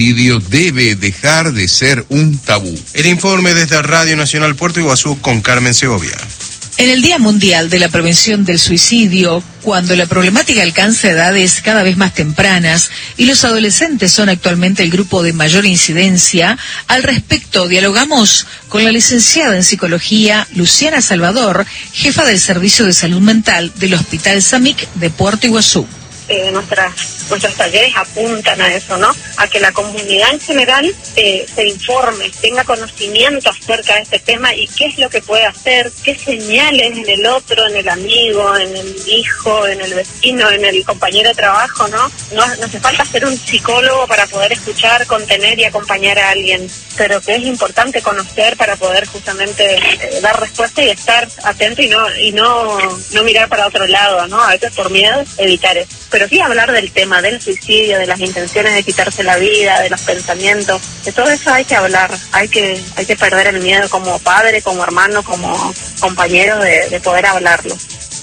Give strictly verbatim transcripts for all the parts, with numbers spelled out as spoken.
debe dejar de ser un tabú. El informe desde Radio Nacional Puerto Iguazú con Carmen Segovia. En el Día Mundial de la Prevención del Suicidio, cuando la problemática alcanza edades cada vez más tempranas y los adolescentes son actualmente el grupo de mayor incidencia, al respecto dialogamos con la licenciada en Psicología Luciana Salvador, jefa del Servicio de Salud Mental del Hospital SAMIC de Puerto Iguazú. Eh, nuestras, nuestros talleres apuntan a eso, ¿no? A que la comunidad en general eh, se informe, tenga conocimiento acerca de este tema y qué es lo que puede hacer, qué señales en el otro, en el amigo, en el hijo, en el vecino, en el compañero de trabajo, ¿no? No, no hace falta ser un psicólogo para poder escuchar, contener y acompañar a alguien, pero que es importante conocer para poder justamente eh, dar respuesta y estar atento y no y no no mirar para otro lado, ¿no? A veces por miedo evitar eso. Pero sí hablar del tema del suicidio, de las intenciones de quitarse la vida, de los pensamientos, de todo eso hay que hablar, hay que hay que perder el miedo como padre, como hermano, como compañero de, de poder hablarlo.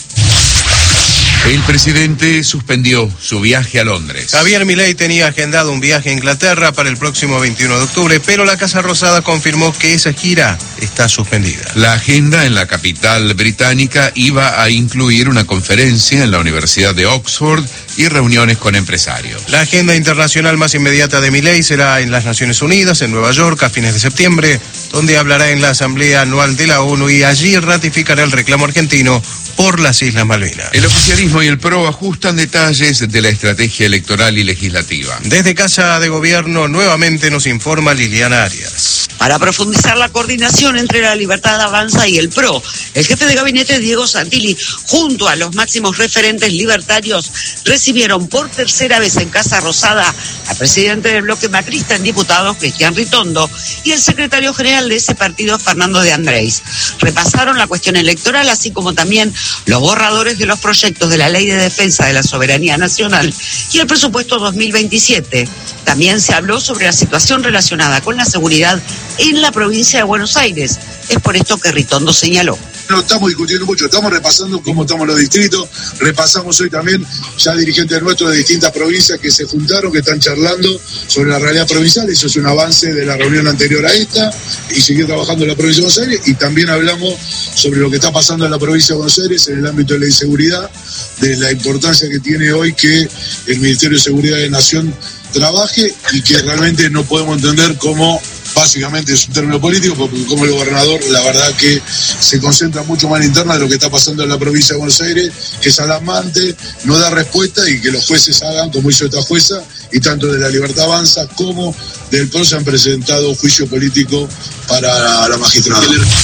El presidente suspendió su viaje a Londres. Javier Milei tenía agendado un viaje a Inglaterra para el próximo veintiuno de octubre, pero la Casa Rosada confirmó que esa gira está suspendida. La agenda en la capital británica iba a incluir una conferencia en la Universidad de Oxford y reuniones con empresarios. La agenda internacional más inmediata de Milei será en las Naciones Unidas, en Nueva York, a fines de septiembre, donde hablará en la Asamblea Anual de la ONU y allí ratificará el reclamo argentino por las Islas Malvinas. El oficialismo y el P R O ajustan detalles de la estrategia electoral y legislativa. Desde Casa de Gobierno nuevamente nos informa Liliana Arias. Para profundizar la coordinación entre la Libertad Avanza y el P R O, el jefe de gabinete Diego Santilli, junto a los máximos referentes libertarios, recibieron por tercera vez en Casa Rosada al presidente del bloque macrista en diputados, Cristian Ritondo, y el secretario general de ese partido, Fernando de Andrés. Repasaron la cuestión electoral, así como también los borradores de los proyectos de la Ley de Defensa de la Soberanía Nacional y el presupuesto dos mil veintisiete. También se habló sobre la situación relacionada con la seguridad en la provincia de Buenos Aires. Es por esto que Ritondo señaló. No estamos discutiendo mucho, estamos repasando cómo estamos los distritos, repasamos hoy también ya dirigentes nuestros de distintas provincias que se juntaron, que están charlando sobre la realidad provincial. Eso es un avance de la reunión anterior a esta, y seguir trabajando en la provincia de Buenos Aires, y también hablamos sobre lo que está pasando en la provincia de Buenos Aires en el ámbito de la inseguridad, de la importancia que tiene hoy que el Ministerio de Seguridad de Nación trabaje, y que realmente no podemos entender cómo, básicamente es un término político, porque como el gobernador, la verdad que se concentra mucho más en interna de lo que está pasando en la provincia de Buenos Aires, que es alarmante, no da respuesta, y que los jueces hagan como hizo esta jueza, y tanto de la Libertad Avanza como del P R O se han presentado juicio político para la magistrada.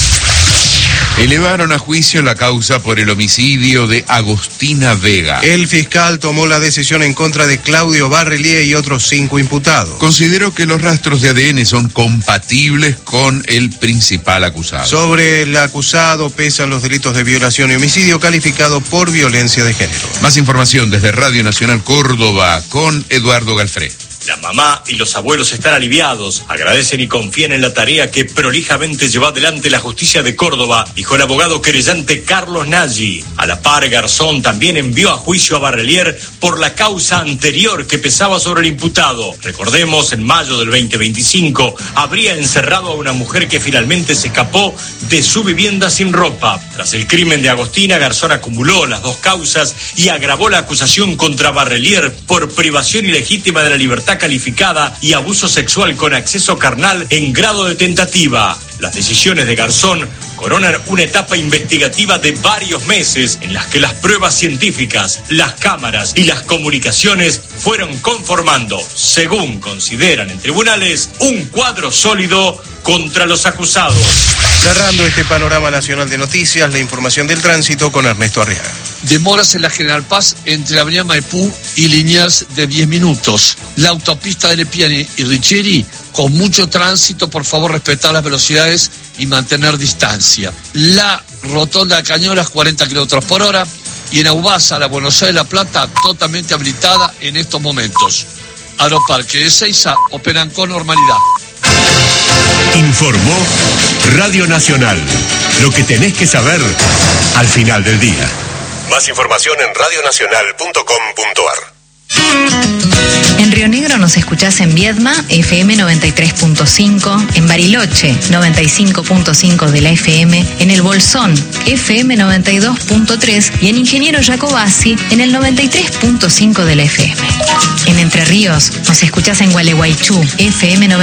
Elevaron a juicio la causa por el homicidio de Agostina Vega. El fiscal tomó la decisión en contra de Claudio Barrelier y otros cinco imputados. Consideró que los rastros de A D N son compatibles con el principal acusado. Sobre el acusado pesan los delitos de violación y homicidio calificado por violencia de género. Más información desde Radio Nacional Córdoba con Eduardo Galfré. La mamá y los abuelos están aliviados, agradecen y confían en la tarea que prolijamente llevó adelante la justicia de Córdoba, dijo el abogado querellante Carlos Nagy. A la par, Garzón también envió a juicio a Barrelier por la causa anterior que pesaba sobre el imputado. Recordemos, en mayo del veinte veinticinco, habría encerrado a una mujer que finalmente se escapó de su vivienda sin ropa. Tras el crimen de Agostina, Garzón acumuló las dos causas y agravó la acusación contra Barrelier por privación ilegítima de la libertad calificada y abuso sexual con acceso carnal en grado de tentativa. Las decisiones de Garzón coronan una etapa investigativa de varios meses en las que las pruebas científicas, las cámaras y las comunicaciones fueron conformando, según consideran en tribunales, un cuadro sólido contra los acusados. Cerrando este panorama nacional de noticias, la información del tránsito con Ernesto Arriaga. Demoras en la General Paz entre la avenida Maipú y Liniers de diez minutos. La autopista de Lepiane y Richieri con mucho tránsito, por favor respetar las velocidades y mantener distancia. La rotonda de Cañolas, cuarenta kilómetros por hora, y en Aubasa, la Buenos Aires, La Plata, totalmente habilitada en estos momentos. Aeroparque de Ezeiza operan con normalidad. Informó Radio Nacional. Lo que tenés que saber al final del día. Más información en radionacional punto com punto ar. En Río Negro nos escuchás en Viedma, F M noventa y tres punto cinco, en Bariloche, noventa y cinco punto cinco de la F M, en El Bolsón, F M noventa y dos punto tres y en Ingeniero Jacobasi, en el noventa y tres punto cinco de la F M. En Entre Ríos nos escuchás en Gualeguaychú, F M noventa y tres punto cinco.